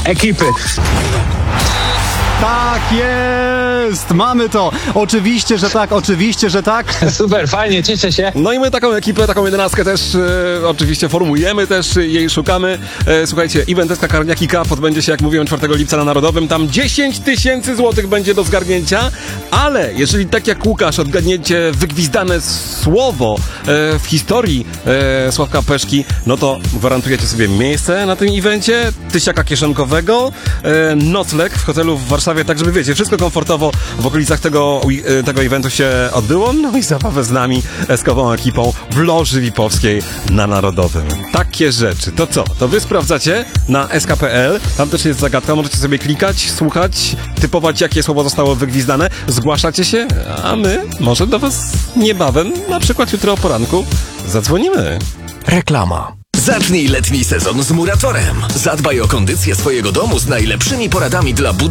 ekipy. Tak jest! Mamy to! Oczywiście, że tak, oczywiście, że tak. Super, fajnie, cieszę się. No i my taką ekipę, taką 11 też oczywiście formujemy, też jej szukamy. Słuchajcie, event SK Karniaki Cup odbędzie się, jak mówiłem, 4 lipca na Narodowym. Tam 10 000 złotych będzie do zgarnięcia, ale jeżeli tak jak Łukasz odgadniecie wygwizdane słowo w historii Sławka Peszki, no to gwarantujecie sobie miejsce na tym evencie, tysiaka kieszonkowego, nocleg w hotelu w Warszawie, tak żeby wiecie, wszystko komfortowo w okolicach tego eventu się odbyło, no i zabawę z nami, eskową ekipą w loży VIP-owskiej na Narodowym. Takie rzeczy. To co? To wy sprawdzacie na sk.pl, tam też jest zagadka, możecie sobie klikać, słuchać, typować jakie słowo zostało wygwizdane, zgłaszacie się, a my może do was niebawem, na przykład jutro o poranku, zadzwonimy. Reklama. Zacznij letni sezon z Muratorem. Zadbaj o kondycję swojego domu z najlepszymi poradami dla